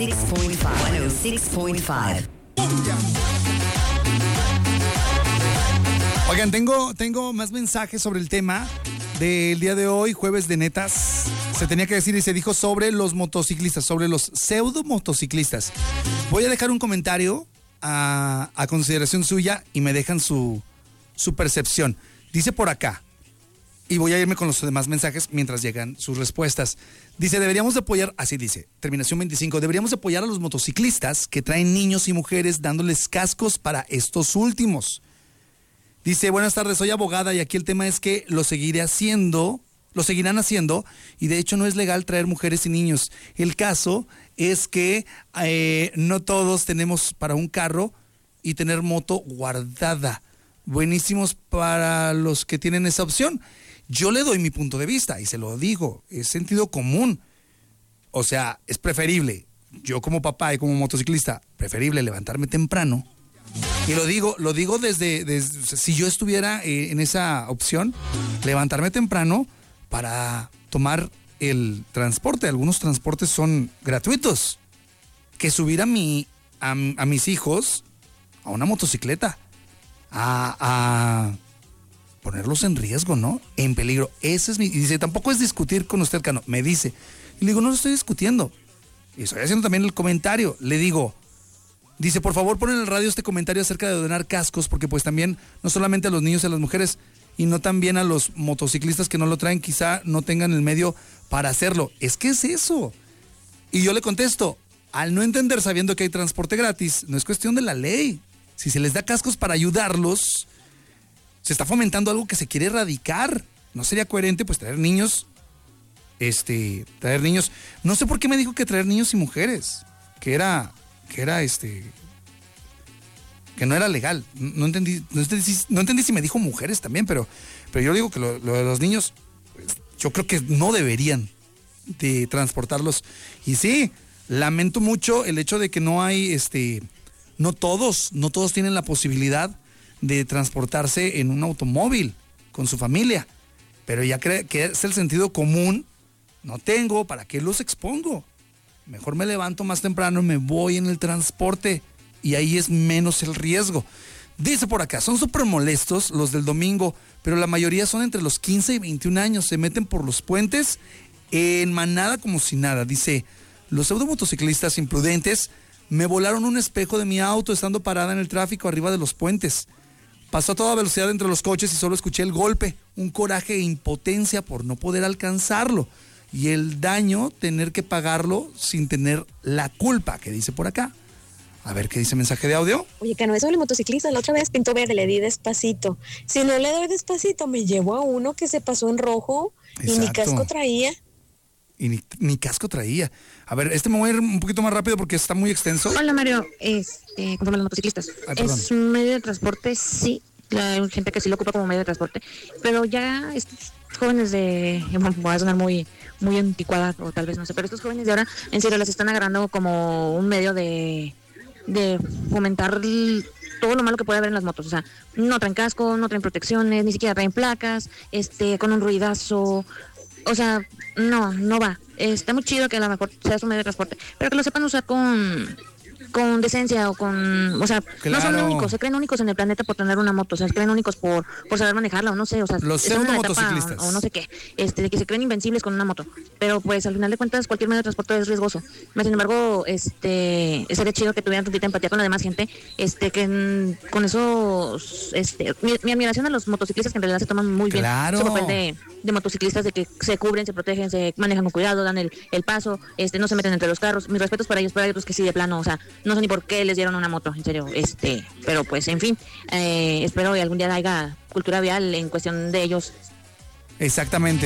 106.5. Oigan, tengo más mensajes sobre el tema del día de hoy, jueves de netas. Se tenía que decir y se dijo sobre los motociclistas, sobre los pseudo motociclistas. Voy a dejar un comentario a consideración suya y me dejan su percepción. Dice por acá, y voy a irme con los demás mensajes mientras llegan sus respuestas. Dice, deberíamos de apoyar, así dice, terminación 25, deberíamos de apoyar a los motociclistas que traen niños y mujeres dándoles cascos para estos últimos. Dice, buenas tardes, soy abogada y aquí el tema es que lo seguirán haciendo, y de hecho no es legal traer mujeres y niños. El caso es que no todos tenemos para un carro y tener moto guardada. Buenísimos para los que tienen esa opción. Yo le doy mi punto de vista y se lo digo, es sentido común. O sea, es preferible, yo como papá y como motociclista, preferible levantarme temprano. Y lo digo desde si yo estuviera en esa opción, levantarme temprano para tomar el transporte. Algunos transportes son gratuitos. Que subir a mis hijos a una motocicleta, a ponerlos en riesgo, ¿no? En peligro. Ese es y dice, tampoco es discutir con usted, Cano. Me dice. Y le digo, no lo estoy discutiendo. Y estoy haciendo también el comentario. Le digo, dice, por favor, pon en el radio este comentario acerca de donar cascos, porque pues también, no solamente a los niños y a las mujeres, y no también a los motociclistas que no lo traen, quizá no tengan el medio para hacerlo. Es que es eso. Y yo le contesto, al no entender sabiendo que hay transporte gratis, no es cuestión de la ley. Si se les da cascos para ayudarlos, se está fomentando algo que se quiere erradicar. ¿No sería coherente pues traer niños? Traer niños. No sé por qué me dijo que traer niños y mujeres. Que no era legal. No entendí si me dijo mujeres también, pero yo digo que lo de los niños, pues, yo creo que no deberían de transportarlos. Y sí, lamento mucho el hecho de que no hay, no todos tienen la posibilidad de transportarse en un automóvil con su familia, pero ya que es el sentido común, no tengo, ¿para qué los expongo? Mejor me levanto más temprano, me voy en el transporte y ahí es menos el riesgo. Dice por acá, son súper molestos los del domingo, pero la mayoría son entre los 15 y 21 años, se meten por los puentes en manada como si nada. Dice, los pseudo motociclistas imprudentes me volaron un espejo de mi auto estando parada en el tráfico arriba de los puentes. Pasó a toda velocidad entre los coches y solo escuché el golpe, un coraje e impotencia por no poder alcanzarlo y el daño tener que pagarlo sin tener la culpa, que dice por acá. A ver, ¿qué dice el mensaje de audio? Oye, Cano, eso del motociclista, la otra vez pintó verde, le di despacito. Si no le doy despacito, me llevo a uno que se pasó en rojo. Exacto. Y ni casco traía. Y ni casco traía. A ver, me voy a ir un poquito más rápido porque está muy extenso. Hola, Mario. Conforme a los motociclistas. Es un medio de transporte, sí. Hay gente que sí lo ocupa como medio de transporte. Pero ya estos jóvenes voy a sonar muy anticuada, o tal vez no sé, pero estos jóvenes de ahora, en serio, las están agarrando como un medio de fomentar todo lo malo que puede haber en las motos. O sea, no traen casco, no traen protecciones, ni siquiera traen placas, con un ruidazo. O sea, no va. Está muy chido que a lo mejor sea su medio de transporte, pero que lo sepan usar con decencia o sea, claro. No son únicos, se creen únicos en el planeta por tener una moto, o sea, se creen únicos por saber manejarla, o no sé, o sea, los pseudo motociclistas o no sé qué, de que se creen invencibles con una moto, pero pues al final de cuentas cualquier medio de transporte es riesgoso. Sin embargo, sería chido que tuvieran tantita empatía con la demás gente, con eso, mi admiración a los motociclistas que en realidad se toman muy bien su papel de motociclistas, de que se cubren, se protegen, se manejan con cuidado, dan el paso, no se meten entre los carros. Mis respetos para ellos, pero hay otros que sí, de plano, o sea, no sé ni por qué les dieron una moto, en serio, pero pues, en fin, espero que algún día haya cultura vial en cuestión de ellos. Exactamente,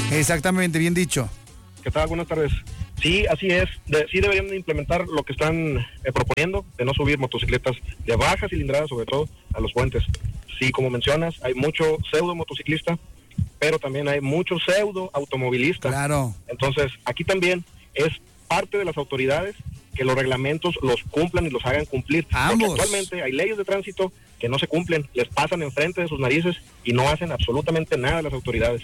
bien dicho. ¿Qué tal? Buenas tardes. Sí, así es. Sí deberían de implementar lo que están proponiendo, de no subir motocicletas de baja cilindrada, sobre todo, a los puentes. Sí, como mencionas, hay mucho pseudo motociclista, pero también hay mucho pseudo automovilista. Claro. Entonces, aquí también es parte de las autoridades que los reglamentos los cumplan y los hagan cumplir. Ambos. Porque actualmente hay leyes de tránsito que no se cumplen, les pasan enfrente de sus narices y no hacen absolutamente nada las autoridades.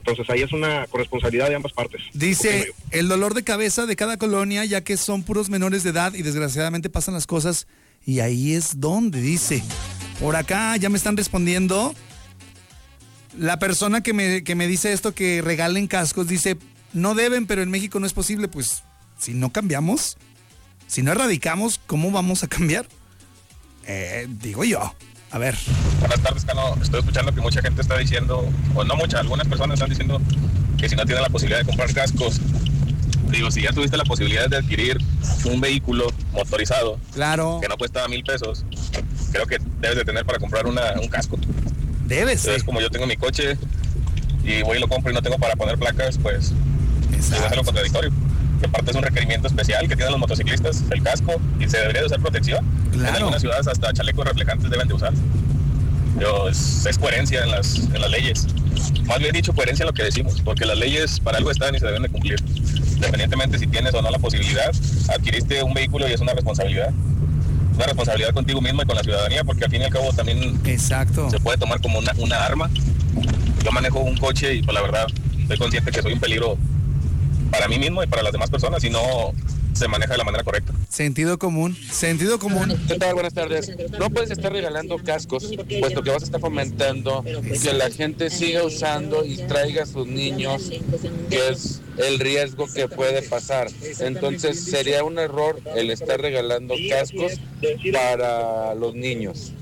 Entonces ahí es una corresponsabilidad de ambas partes. Dice, el dolor de cabeza de cada colonia, ya que son puros menores de edad y desgraciadamente pasan las cosas, y ahí es donde, dice. Por acá ya me están respondiendo. La persona que me dice esto, que regalen cascos, dice, no deben, pero en México no es posible. Pues, si no cambiamos, si no erradicamos, ¿cómo vamos a cambiar? Digo yo. A ver. Buenas tardes, Cano. Estoy escuchando que mucha gente está diciendo, o no muchas, algunas personas están diciendo que si no tienen la posibilidad de comprar cascos, digo, si ya tuviste la posibilidad de adquirir un vehículo motorizado, claro, que no cuesta $1,000, creo que debes de tener para comprar un casco. Debes. Entonces, como yo tengo mi coche y voy y lo compro y no tengo para poner placas, pues es lo contradictorio. Que aparte es un requerimiento especial que tienen los motociclistas, el casco, y se debería de usar protección. Claro. En algunas ciudades hasta chalecos reflejantes deben de usar. Pero es coherencia en las leyes. Más bien dicho, coherencia en lo que decimos, porque las leyes para algo están y se deben de cumplir. Independientemente si tienes o no la posibilidad, adquiriste un vehículo y es una responsabilidad. Una responsabilidad contigo mismo y con la ciudadanía, porque al fin y al cabo también exacto, se puede tomar como una arma. Yo manejo un coche y pues la verdad estoy consciente que soy un peligro para mí mismo y para las demás personas, y no se maneja de la manera correcta. Sentido común, sentido común. ¿Qué tal? Buenas tardes. No puedes estar regalando cascos, puesto que vas a estar fomentando que la gente siga usando y traiga a sus niños, que es el riesgo que puede pasar. Entonces sería un error el estar regalando cascos para los niños.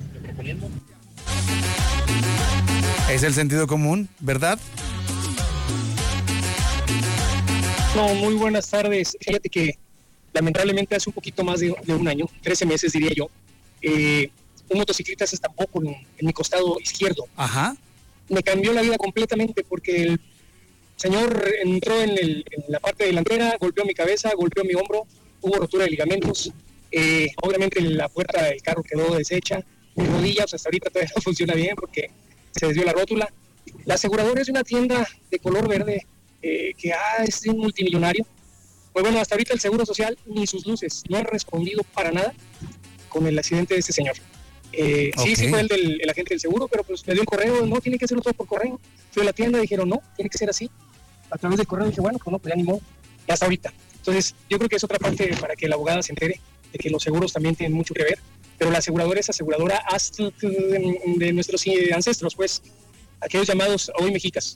Es el sentido común, ¿verdad? No, muy buenas tardes. Fíjate que lamentablemente hace un poquito más de un año, 13 meses diría yo, un motociclista se estampó en mi costado izquierdo. Ajá. Me cambió la vida completamente porque el señor entró en la parte delantera, golpeó mi cabeza, golpeó mi hombro, hubo rotura de ligamentos. Obviamente la puerta del carro quedó deshecha, mi rodilla, hasta ahorita todavía no funciona bien porque se desvió la rótula. La aseguradora es una tienda de color verde que es un multimillonario. Pues bueno, hasta ahorita el Seguro Social ni sus luces no han respondido para nada con el accidente de este señor. Okay. Sí fue el agente del seguro, pero pues me dio el correo, no, tiene que hacerlo todo por correo. Fui a la tienda y dijeron, no, tiene que ser así. A través del correo dije, bueno, pues no, pues ya ni modo, ya hasta ahorita. Entonces, yo creo que es otra parte para que la abogada se entere de que los seguros también tienen mucho que ver, pero la aseguradora es aseguradora hasta de nuestros ancestros, pues, aquellos llamados hoy mexicas.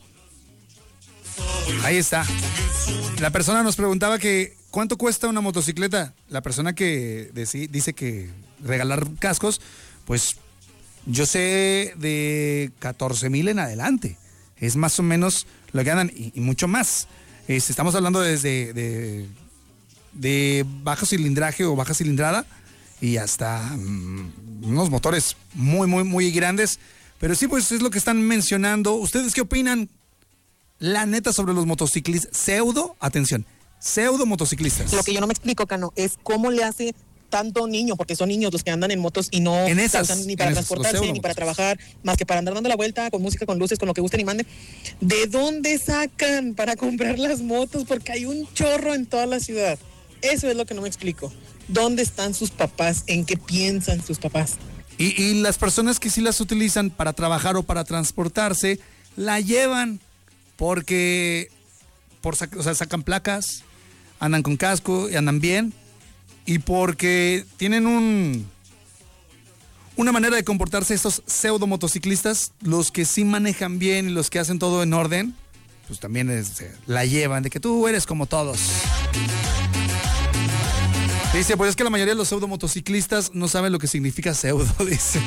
Ahí está. La persona nos preguntaba que ¿cuánto cuesta una motocicleta? La persona que dice que regalar cascos, pues yo sé de 14,000 en adelante. Es más o menos lo que ganan y mucho más. Estamos hablando desde de bajo cilindraje o baja cilindrada y hasta unos motores muy, muy, muy grandes. Pero sí, pues es lo que están mencionando. ¿Ustedes qué opinan? La neta sobre los motociclistas, pseudo motociclistas. Lo que yo no me explico, Cano, es cómo le hace tanto niño, porque son niños los que andan en motos y no usan ni para transportarse, ni para trabajar, más que para andar dando la vuelta con música, con luces, con lo que gusten y manden. ¿De dónde sacan para comprar las motos? Porque hay un chorro en toda la ciudad. Eso es lo que no me explico. ¿Dónde están sus papás? ¿En qué piensan sus papás? Y las personas que sí las utilizan para trabajar o para transportarse, la llevan porque sacan placas, andan con casco y andan bien, y porque tienen una manera de comportarse estos pseudo motociclistas, los que sí manejan bien y los que hacen todo en orden, pues también la llevan de que tú eres como todos. Dice, pues es que la mayoría de los pseudo motociclistas no saben lo que significa pseudo, dice.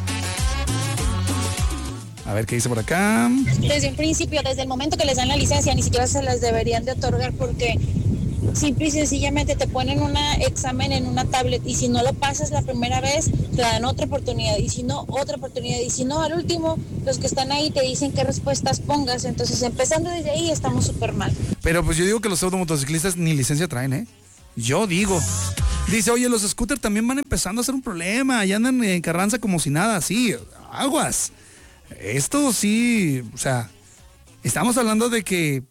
A ver qué dice por acá. Desde un principio, desde el momento que les dan la licencia, ni siquiera se les deberían de otorgar porque simple y sencillamente te ponen un examen en una tablet y si no lo pasas la primera vez, te dan otra oportunidad y si no, otra oportunidad y si no, al último, los que están ahí te dicen qué respuestas pongas. Entonces, empezando desde ahí, estamos súper mal. Pero pues yo digo que los pseudo motociclistas ni licencia traen, ¿eh? Yo digo. Dice, oye, los scooters también van empezando a ser un problema, ya andan en Carranza como si nada, sí, aguas. Esto sí, o sea, estamos hablando de que